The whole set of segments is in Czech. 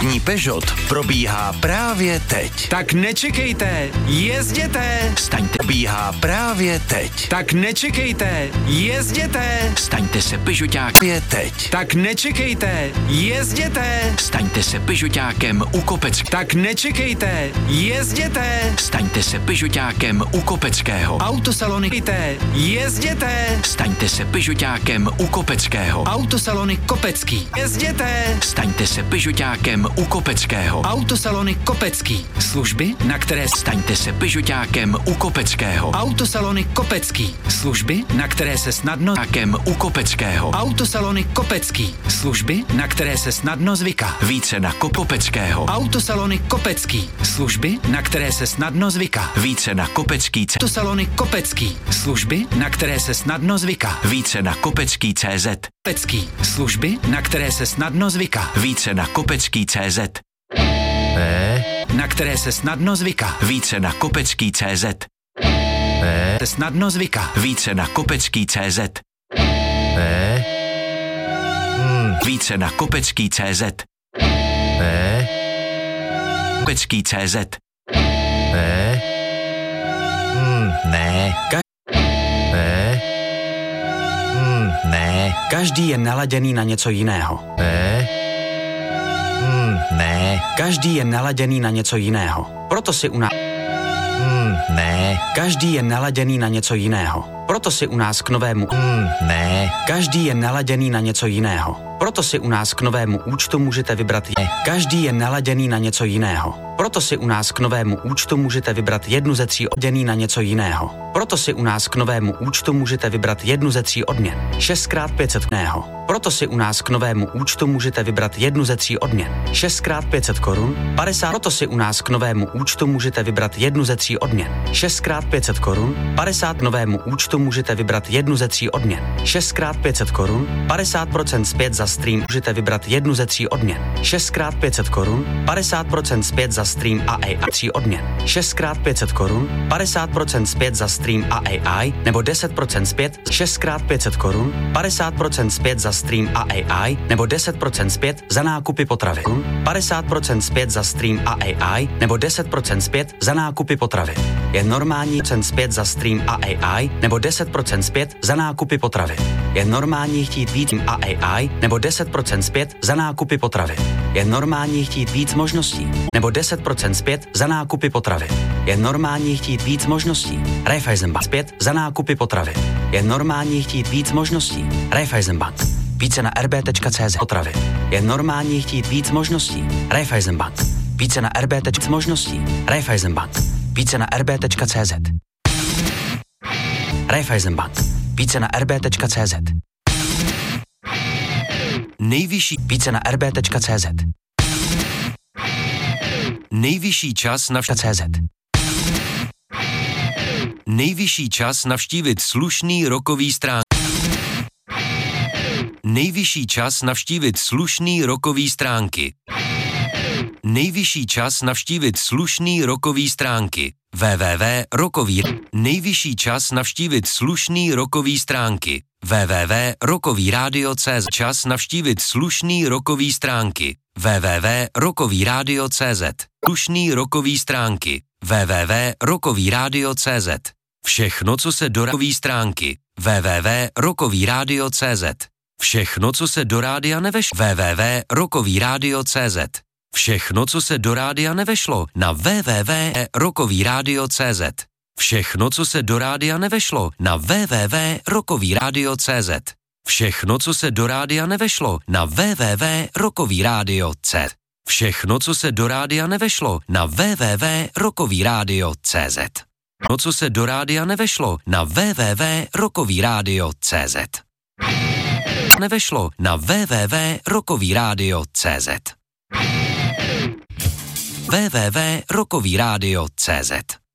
Letní Peugeot probíhá právě teď. Tak nečekejte, jezděte! Staňte, probíhá právě teď. Tak nečekejte, jezděte! Staňte se Peugeotákem teď. Tak nečekejte, jezděte! Staňte se Peugeotákem u Kopeckého. Tak nečekejte, jezděte! Staňte se Peugeotákem u Kopeckého. Autosalony, jezděte! Staňte se Peugeotákem u Kopeckého. Autosalony Kopecký, jezděte! Staňte se Peugeotákem u Kopeckého. Autosalony Kopecký, služby, na které staňte se Peugeotákem u Kopeckého. Autosalony Kopecký, služby, na které se snadno u Kopeckého. Autosalony Kopecký, služby, na které se snadno zvyká. Více na Kopeckého. Autosalony Kopecký, služby, na které se snadno zvyká. Více na Kopecký. Autosalony Kopecký, služby, na které se snadno zvyká. Více na Kopecký.cz. Kopecký, služby, na které se snadno zvyká. Více na Kopecký.cz. Na které se snadno zvyká. Více na Kopecký.cz. Se snadno zvyká. Více na Kopecký.cz. Více na Kopecký.cz. Kopecký.cz. Ne. Ne. Každý je naladěný na něco jiného. Ne. Každý je naladěný na něco jiného. Proto si u nás... Ne. Každý je naladěný na něco jiného. Proto si u nás k novému... Ne. Každý je naladěný na něco jiného. Proto si u nás k novému účtu můžete vybrat... Každý je naladěný na něco jiného. Proto si u nás k novému účtu můžete vybrat jednu ze 3 odměn na něco jiného. Proto si u nás k novému účtu můžete vybrat jednu ze 3 odměn. 6x500 Proto si u nás k novému účtu můžete vybrat jednu ze 3 odměn. 6x500 korun, 50. Proto si u nás k novému účtu můžete vybrat jednu ze 3 odměn. 6x500 korun, 50. K novému účtu můžete vybrat jednu ze 3 odměn. 6x500 korun, 50% zpět za stream. Můžete vybrat jednu ze 3 odměn. 6x500 korun, 50% zpět za stream a AI 3 odměn. 6x500 korun, 50% zpět za stream a AI nebo 10% zpět. 6x500 korun, 50% zpět za stream a AI nebo 10% zpět za nákupy potravin. 50% zpět za stream a AI nebo 10% zpět za nákupy potravin. Je normální cen zpět za stream a AI nebo 10% zpět za nákupy potravin. Je normální chtít víc a AI nebo 10% zpět za nákupy potravin. Je normální chtít víc možností nebo 10% zpět za nákupy potravin. Je normální chtít víc možností. Raiffeisenbank zpět za nákupy potravin. Je normální chtít víc možností. Raiffeisenbank. Více na rb.cz potravin. Je normální chtít víc možností. Raiffeisenbank. Více na rb.cz možností. Raiffeisenbank. Více na rb.cz. Raiffeisenbank. Více na rb.cz. Nejvyšší. Více na rb.cz. Nejvyšší čas CZ. Nejvyšší čas navštívit slušný rokový stránky. Nejvyšší čas navštívit slušný rokový stránky. Nejvyšší čas navštívit slušný rokový stránky. www.rokový. Nejvyšší čas navštívit slušný rokový stránky. www.rokovýradio.cz. Čas navštívit slušný rokový stránky. www.rokovýradio.cz. Slušný rokový stránky. www.rokovýradio.cz. Všechno, co se do rokový stránky. www.rokovýradio.cz. Všechno, co se do rádia nevešlo. www.rokovýradio.cz. Všechno, co se do rádia nevešlo, na www.rokovýradio.cz. Všechno, co se do rádia nevešlo, na www.rokovýradio.cz. Všechno, co se do rádia nevešlo, na www.rokovýradio.cz. Všechno, co se do rádia nevešlo, na www.rokovýradio.cz. No, co se do rádia nevešlo, na www.rokovýradio.cz. Nevešlo na www.rokovýradio.cz. www.rokovýradio.cz.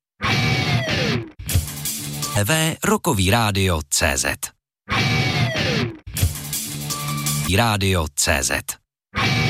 www.rokovýradio.cz. Radio.cz.